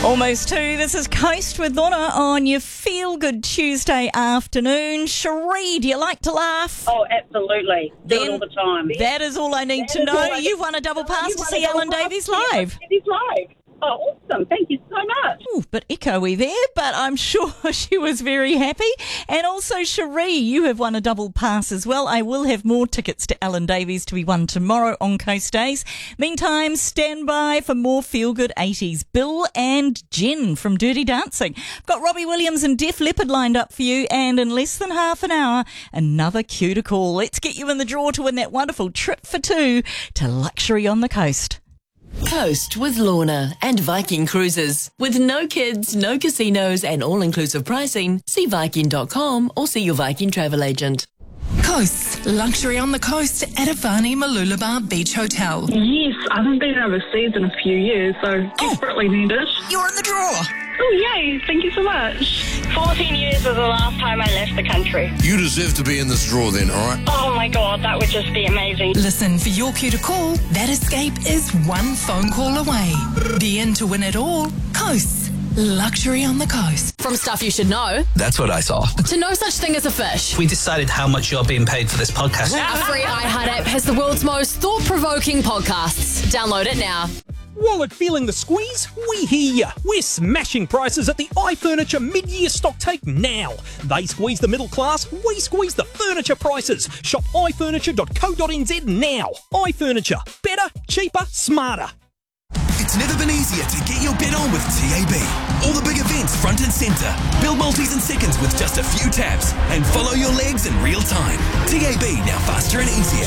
Almost 2. This is Coast with Lorna on your Feel Good Tuesday afternoon. Cherie, do you like to laugh? Oh, absolutely. Do it all the time. That is all I need to know. You've won a double pass to see Alan Davies live. Oh, awesome. Thank you so much. Ooh, bit echoey there, but I'm sure she was very happy. And also, Cherie, you have won a double pass as well. I will have more tickets to Alan Davies to be won tomorrow on Coast Days. Meantime, stand by for more Feel Good 80s. Bill and Jen from Dirty Dancing. I've got Robbie Williams and Def Leppard lined up for you, and in less than half an hour, another cue to call. Let's get you in the draw to win that wonderful trip for 2 to Luxury on the Coast. Coast with Lorna and Viking Cruises. With no kids, no casinos and all-inclusive pricing, see Viking.com or see your Viking travel agent. Coast, luxury on the coast at Avani Mooloolaba Beach Hotel. Yes, I haven't been overseas in a few years, so desperately need it. You're in the draw. Oh, yay, thank you so much. 14 years was the last time I left the country. You deserve to be in this draw then, all right? Oh my God, that would just be amazing. Listen for your cue to call. That escape is one phone call away. Be in to win it all. Coast, luxury on the coast. From stuff you should know That's what I saw. to no such thing as a fish. We decided how much you're being paid for this podcast. Our free iHeart app has the world's most thought-provoking podcasts. Download it now. Wallet feeling the squeeze? We hear ya. We're smashing prices at the iFurniture mid-year stock take now. They squeeze the middle class, we squeeze the furniture prices. Shop ifurniture.co.nz now. iFurniture. Better, cheaper, smarter. It's never been easier to get your bet on with TAB. All the big events front and centre. Build multis in seconds with just a few taps. And follow your legs in real time. TAB, now faster and easier.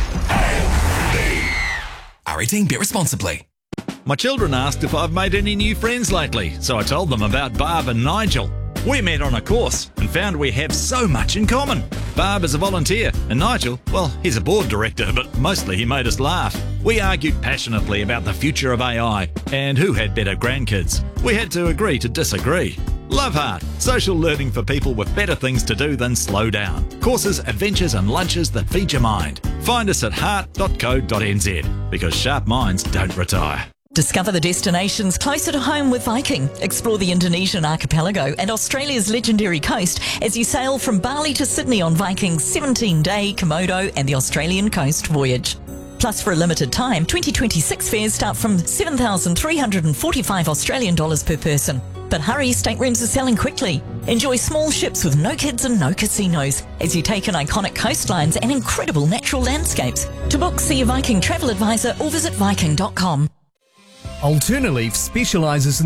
R18, bet responsibly. My children asked if I've made any new friends lately, so I told them about Barb and Nigel. We met on a course and found we have so much in common. Barb is a volunteer, and Nigel, well, he's a board director, but mostly he made us laugh. We argued passionately about the future of AI and who had better grandkids. We had to agree to disagree. Love Heart, social learning for people with better things to do than slow down. Courses, adventures and lunches that feed your mind. Find us at heart.co.nz, because sharp minds don't retire. Discover the destinations closer to home with Viking. Explore the Indonesian archipelago and Australia's legendary coast as you sail from Bali to Sydney on Viking's 17-day Komodo and the Australian coast voyage. Plus, for a limited time, 2026 fares start from 7,345 Australian dollars per person. But hurry, staterooms are selling quickly. Enjoy small ships with no kids and no casinos as you take in iconic coastlines and incredible natural landscapes. To book, see a Viking travel advisor or visit Viking.com. Alternaleaf specialises in